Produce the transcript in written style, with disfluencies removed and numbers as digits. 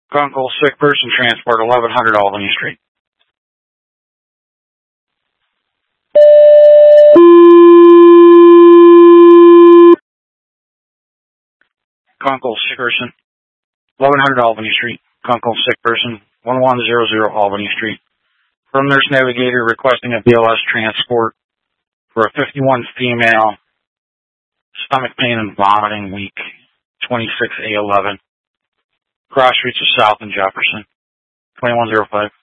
Kunkel, sick person, transport 1100 Albany Street. Kunkel, sick person, 1100 Albany Street. Kunkel, sick person, 1100 Albany Street. From Nurse Navigator requesting a BLS transport for a 51 female, stomach pain and vomiting, week 26A11. Cross streets of South and Jefferson, 2105.